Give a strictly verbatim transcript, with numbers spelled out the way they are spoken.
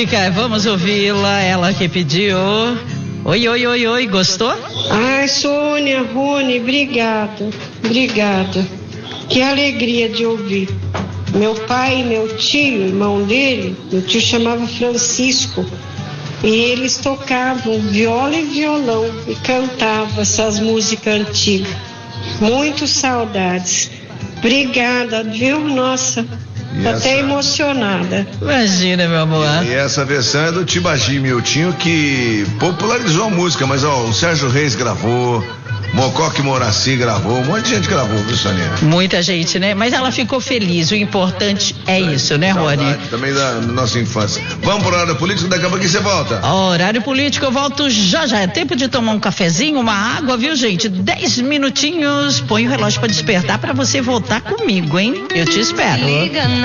música, vamos ouvi-la, ela que pediu. Oi, oi, oi, oi, gostou? Ai, Sônia, Rony, obrigada, obrigada. Que alegria de ouvir. Meu pai e meu tio, irmão dele, meu tio chamava Francisco, e eles tocavam viola e violão e cantavam essas músicas antigas. Muito saudades. Obrigada, viu? Nossa, tô essa... até emocionada. Imagina, meu amor. E, e essa versão é do Tibagi Miltinho, que popularizou a música, mas ó, o Sérgio Reis gravou, Mocoque Moraci gravou, um monte de gente gravou, viu, Sonia? Muita gente, né? Mas ela ficou feliz, o importante é isso, né, Rony? Também da nossa infância. Vamos pro horário político, daqui a pouquinho você volta. Horário político, eu volto já já. É tempo de tomar um cafezinho, uma água, viu, gente? Dez minutinhos, põe o relógio pra despertar pra você voltar comigo, hein? Eu te espero.